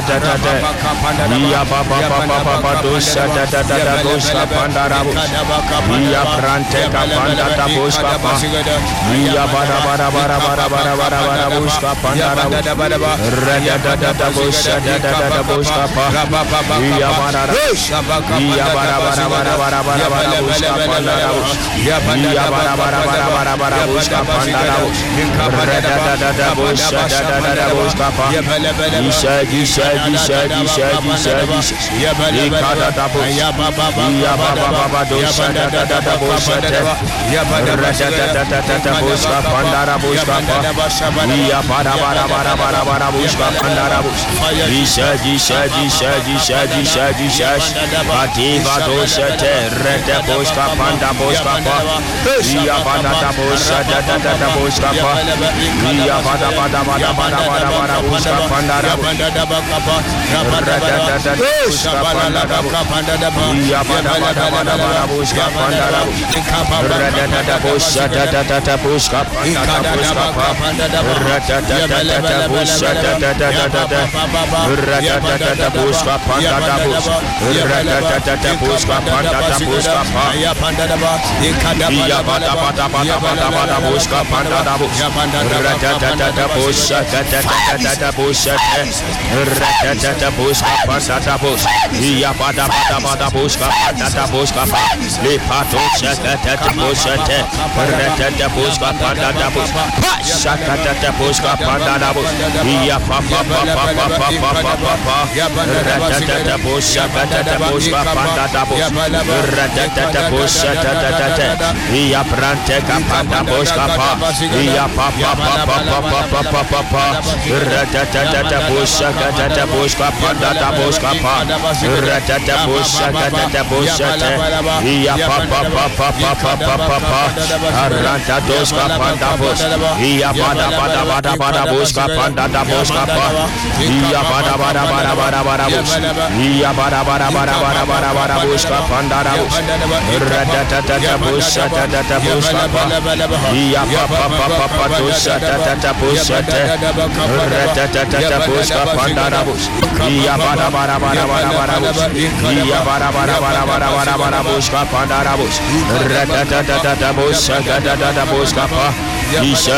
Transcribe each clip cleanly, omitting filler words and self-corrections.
Iya Baba dosa da boska pandarabu. Iya brante kapanda da boska pa. Iya bara boska pandarabu. Rada da bosa da boska pa. Iya bara boska pandarabu. Iya bara boska pandarabu. Rada da bosa da boska pa. Isa Ikada da bosa. Iya Baba dosa da bosa te. Rada boska pandara boska pa. Iya bara boska pandara boska. Isa Ativa dosa te. Rada boska panda boska pa. Iya bara bosa da boska pa. Iya bara boska pandara boska. Iya bara boska pandara boska. Rada boska Aranta doska panda bos. Iya bada boska panda da boska pa. Iya bada bos. Iya bada boska panda da bos. Rada boska boska pa. Iya pa dosa da boska te. Rada boska panda da bos. Iya bada bos. Iya bada boska panda da bos. Rada boska da boska pa. Isa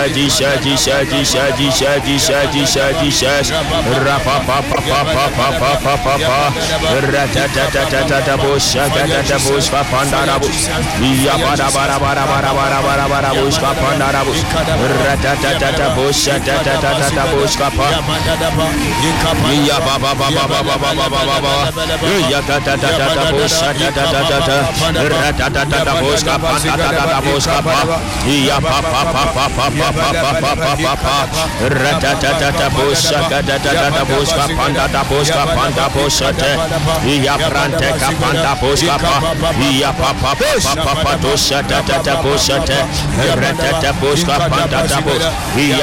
rapa rata boska da boska pandara bos. Iya bara boska pandara bos. Rata boska da boska pa. Iya baba iya da boska da boska pandara da boska pa. Iya papa rata boska da boska panda boska te. Iya brante kapanda boska pa. Iya papa dosa da boska te. Rata boska panda da bos. Iya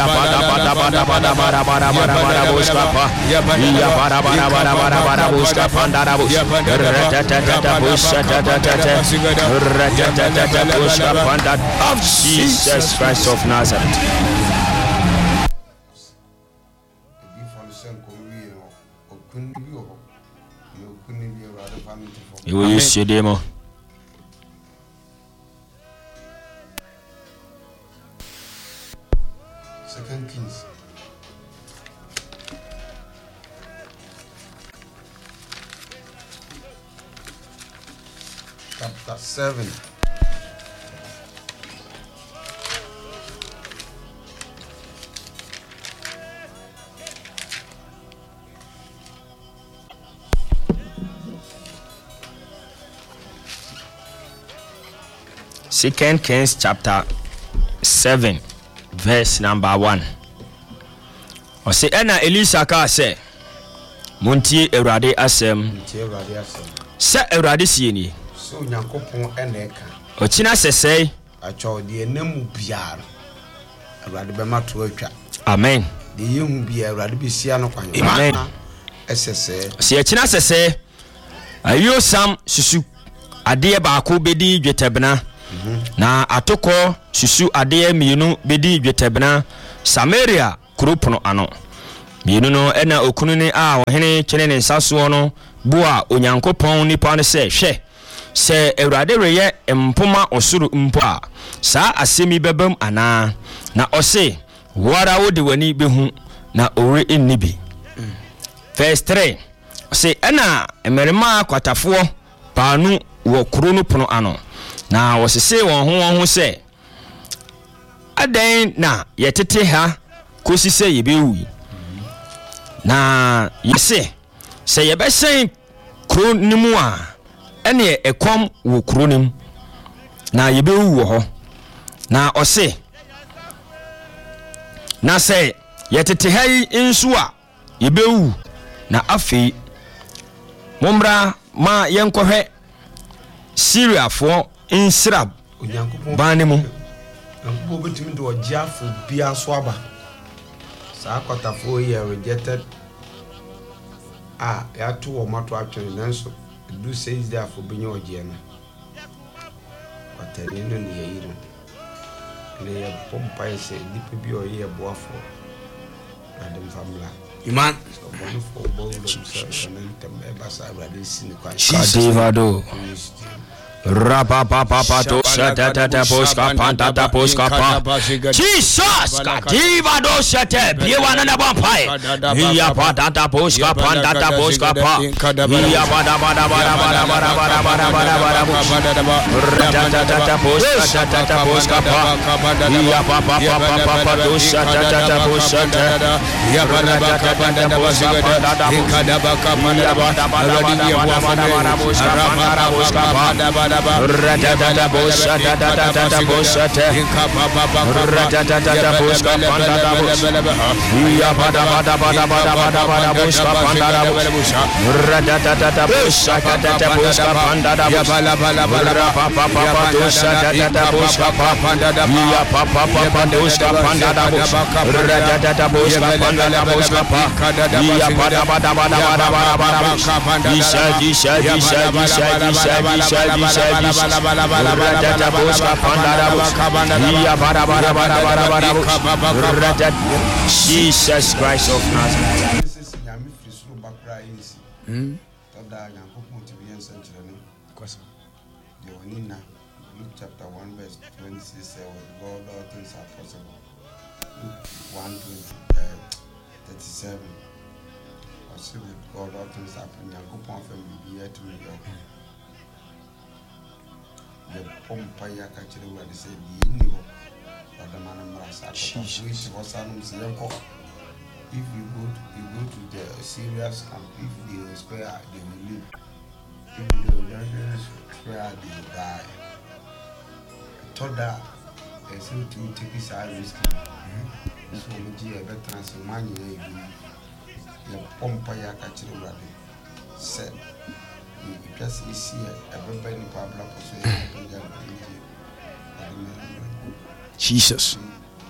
bara boska pa. Iya bara boska panda da bos. Rata boska da boska panda of Jesus Christ of Nazareth. You will use your demo. Second Kings. Chapter 7. Second Kings chapter 7 verse number 1. O se ena Elisa ka se montie Ewurade asem. Se Ewurade sie ni. So Nyankopon ena eka. O kina sesei acho de enam biara. Ewurade be mato atwa. Amen. De yehu biara Ewurade be sia no kwan. Amen. Esese. Se kina sesei ayo sam susu ade ba ko bedi dwetebna. Na atoko susu ade mienu bedi dwetebna Samaria kropono ano. Bienu no ena okunu ne a ohene kyene ne nsaso no boa onyankopɔn nipa no se Awurade reyɛ mpoma osuru mpo a saa asemi bebam ana na ɔse wara wo de wani behu na ore ennibi. Verse 3 say ena emerema kwatafo paanu wo kuro no pono ano na wɔsese wɔn ho sɛ adan na yɛtete ha kosi sɛ yebewu na yɛse sɛ yɛbɛsɛn kuro nimu a ɛne ɛkɔm wo kuro nim na yebewu wɔ hɔ na ɔse na sɛ yɛtete ha yi nso a yebewu na afei mombra ma yɛnkɔhwɛ Syriafoɔ insira bane mu Nyankopɔn betimi de ogiafo bia so aba saa kwatafo yɛ rejected ya to wo mato atwene nanso do says there for benye ogie no kwatani no ne yiro ne ya pompa ese dipe bi o ye boafo Adam family iman so bonu for bowl themselves and them basa Awurade sin kwa kadivado Rapa papa pato sete poska panta ta poska pa Jesus kadiva do sete biwana na bampai iya pata ta poska panta ta poska pa iya bada ta poska pa iya papa do sete poska iya bada poska panta ta poska pa Radada bosha da bosha te radada bosha panda da bosha ya bada bosha panda da bosha radada bosha bosha panda da bosha papa bosha bosha panda da ya papa bosha panda da bosha radada bosha panda da bosha pa ya bada Jesus Christ of Nazareth. Luke chapter 1 verse 26 says, God, all things are possible. Luke 1:37. With God, all things happen. Yankopon family be here to me. The Pompaya catcher where they say the Indigo, but the man was if you go to the serious camp, if they spare, they will live. If they will spare, they will die. I told that I said to take this high risk. So we have a transformation. The Pompaya catcher where they said. Just is here, everybody Pablo Jesus.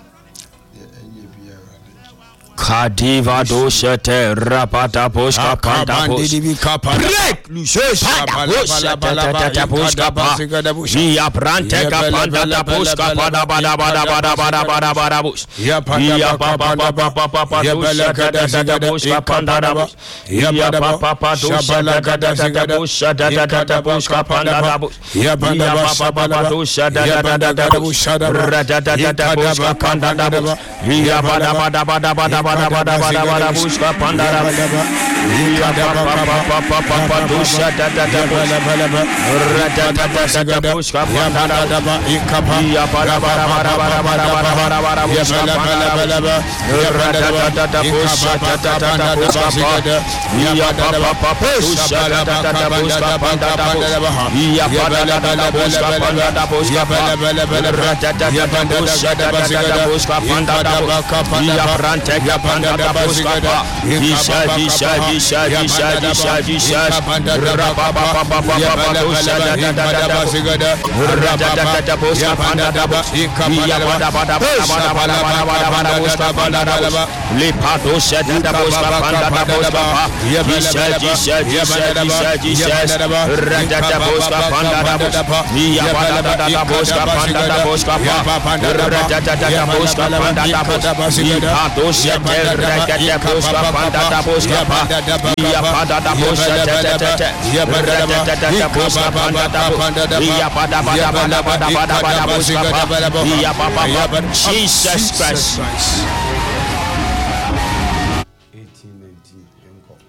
Kadiva doshete rapata poska panda break lusos panda poska pa via prante kapanda poska pada bada bus ya papa doshete poska panda ya papa doshete poska panda ya papa doshete poska panda ya bada buska pandara ya papa dosha buska pandara ya para buska pandara ya papa dosha buska pandara ya para buska pandara buska pandara ya prante panda da boska pa visha rapa boska panda da ya bada boska panda da le pato shada da boska panda da boska pa visha rada boska panda da ya bada boska panda da boska pa rada boska panda da pato shada Regate Boska Panda da Boska Pa, Ia Pada da Boska Tete, Regate Boska Panda da Boska, Ia Pada Bada Bada Bada Bada Bada Boska Pa, Ia Papa Jesus Christ. 18-19 encore.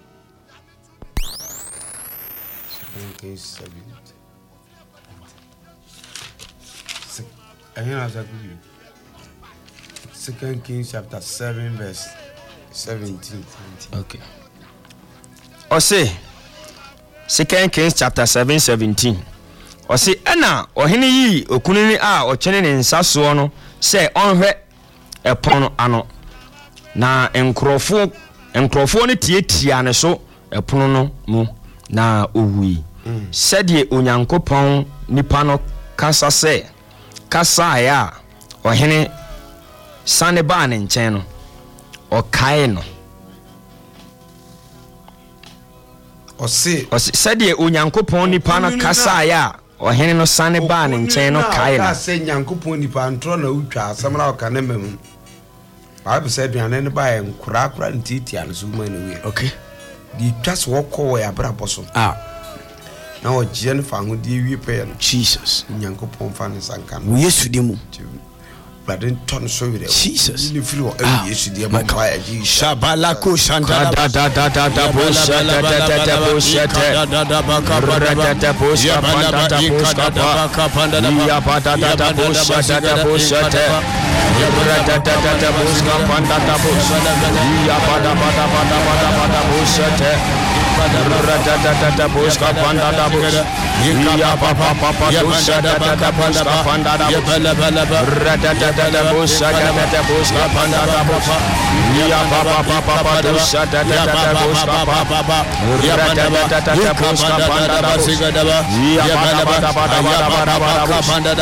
2 Kings chapter 7 verse 17. Okay. Ose 2 Kings chapter 7:17. Ose ena ohene yi okunini a ochene ne nsaso no se onhwe epon ano na enkrofo ne tietia ne so epon no mu na owui. Sɛdeɛ onyankopɔn nipa no kasa sɛ kasa ya ɔhene sane ba ne nkyɛn no ɔkae no ɔse sɛdeɛ onyankopɔn nipa no kasa ya ɔhene no sane ba ne nkyɛn no kae no sɛ nyankopɔn nipa ntro na utwa asɛm na ɔka ne mem Bible sɛ aduane ne ba yɛ nkura ntitia no so ma no wie okay di twa so wɔkɔ wɔ abrabɔ so na ɔgye ne fa ho die wie pɛ no Jesus nyankopɔn fa ne sanka wo Yesu di mu Brother ton so with Jesus ni free Yesu di ma pa Jesus Shabalako Shanda da bosha da bosha da baka da bosha panda da ya pata da bosha da bosha da bosha panda da bosha ya pata bosha da bosha panda da bosha ya papa bosha da bosha panda da da bosha da bosha panda da bosha ya papa bosha da bosha papa ya da bosha panda da bosha ya panda da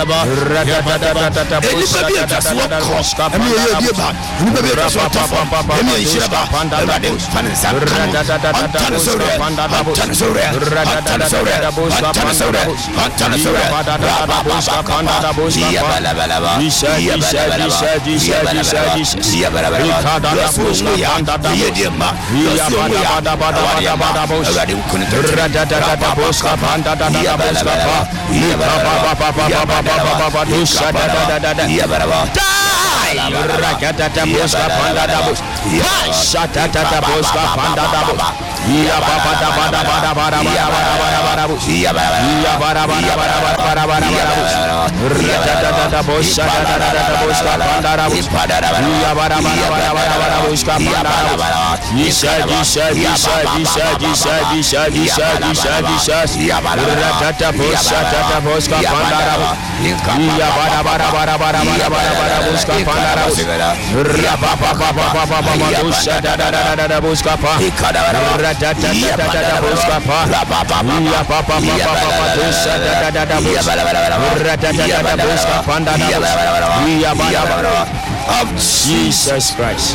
Jesus Christ.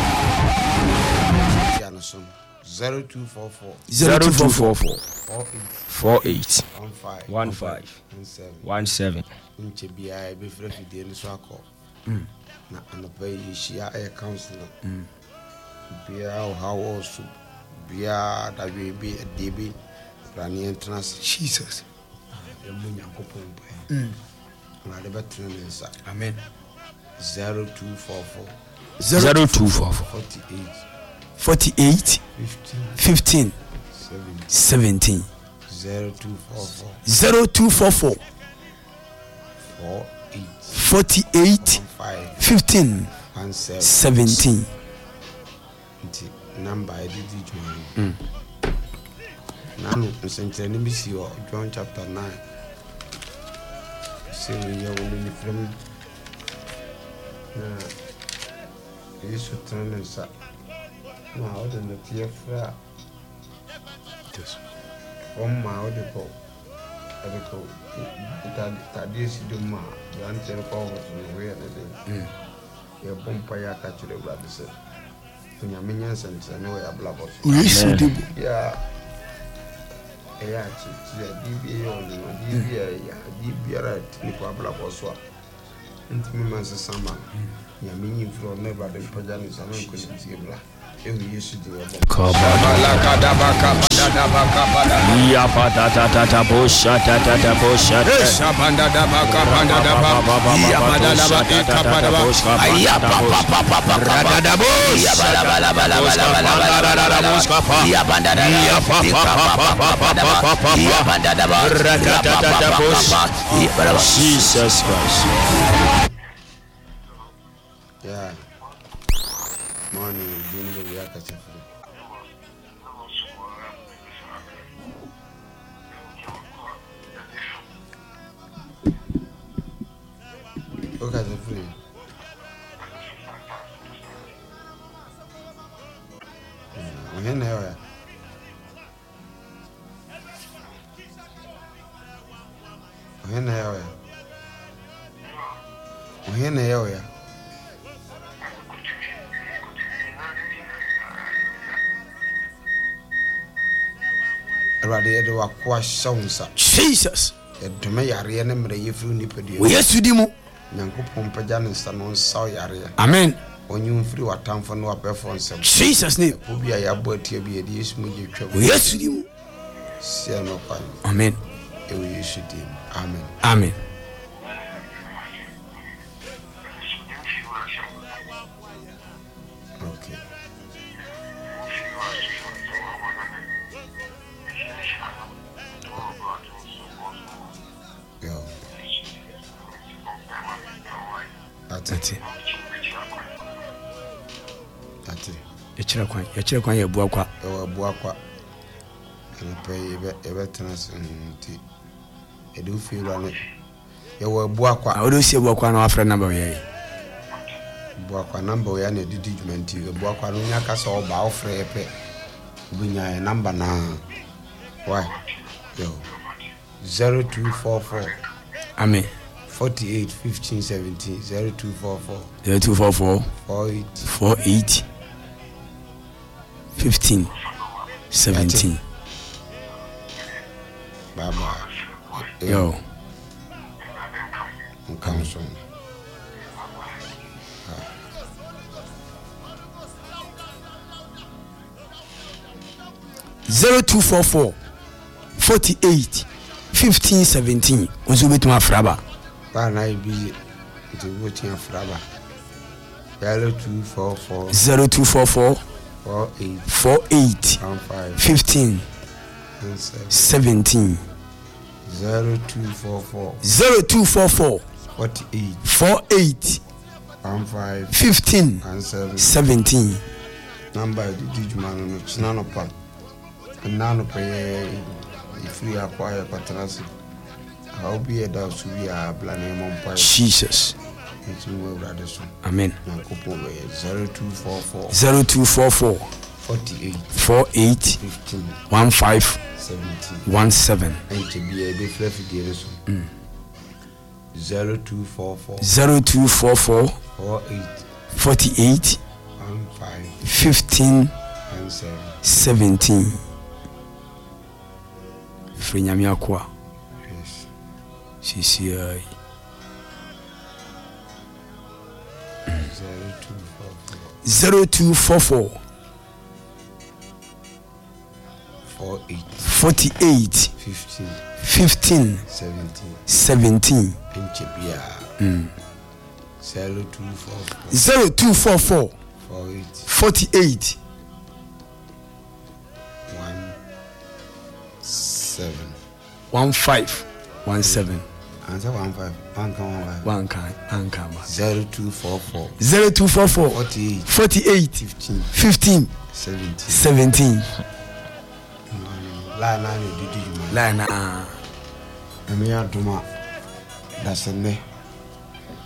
0244 48 15 17 Nchebia be free fidie ni so akọ na anopa yi hia e counselor bia o hawo so bia da we be debi rani entrance Jesus emu nyakopon pa na de betre nsa amen 0244 48 15 17 0244 48 15 17 number I did it nanu nsenteni bisi John chapter 9 say we are only from na Yesu tranensa na ode na tiefra just ma ode ko tadisi duma yante ko ho so we na de ya bompa ya ka chire brother se nya menya sense na we abla boss Yesu de ya chi ya bibi yo ni bibi ya bibi ra ni ko abla boss wa ntimi man se sama ya mini from never the pajani sama ko si bra e wi yesu di ya ya patata bosha tata bosha sabanda da baka banda da ba ya madala ba ikapada ba ya papa radada bos ya bala ya banda da ya papa ya banda da ba radada bos Jesus Christ. Yeah. Morning, Jimmy, we are catching. Look at the free. We're in there. We're in there. We're in there. Jesus. We yes with him. Amen. Jesus name. We yes with him. Amen. Amen. Amen. Okay. That's it. Yechira kwa ye buakwa. Buakwa. And pay a tenancy. I do feel on it. You were buakwa. I would see buakwa no after number ye. Buakwa number we are the judgment. You buakwa no yaka so ba ofre pe. Ubinya number na. Why? Yo. 0244. Amen. 48 15 17 0244 0244 48 15 17. Baba. Yo. Council. 0244 48 15 17. Ozo betuma fraba. Bana ibi to voting fraba. 0244 0244 48 15 17. 0244 48 15 17. Number the man no chinano pa. Nano pay free acquire patrasi. I'll be a doubt to be a plan. Jesus. Amen. 0244 48 15 17. And to be a bit fluffy. 0244 48 15 17. Frinyami akwa. Yes. CCI 0244 48 15 17. 0244 48 15 Answer 15. 0244 48 15 17. Lana. Lana. Amia Duma. That's a